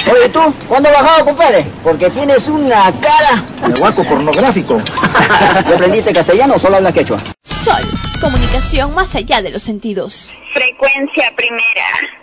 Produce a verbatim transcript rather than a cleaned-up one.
Oye, ¿tú? ¿Cuándo has bajado, compadre? Porque tienes una cara... de guaco pornográfico. ¿Ya aprendiste castellano o solo hablas quechua? Sol, comunicación más allá de los sentidos. Frecuencia primera.